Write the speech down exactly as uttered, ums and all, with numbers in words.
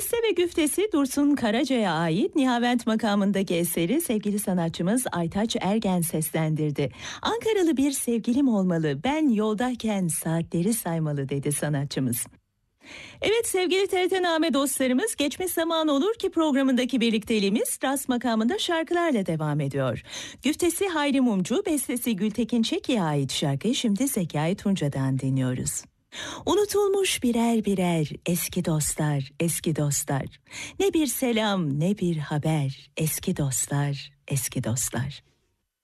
Beste ve güftesi Dursun Karaca'ya ait Nihavent makamındaki eseri sevgili sanatçımız Aytaç Ergen seslendirdi. Ankaralı bir sevgilim olmalı, ben yoldayken saatleri saymalı dedi sanatçımız. Evet sevgili T R T-Name dostlarımız, geçmiş zaman olur ki programındaki birlikteliğimiz Rast makamında şarkılarla devam ediyor. Güftesi Hayri Mumcu, bestesi Gültekin Çeki'ye ait şarkıyı şimdi Zekai Tunca'dan dinliyoruz. Unutulmuş birer birer eski dostlar, eski dostlar. Ne bir selam ne bir haber, eski dostlar, eski dostlar.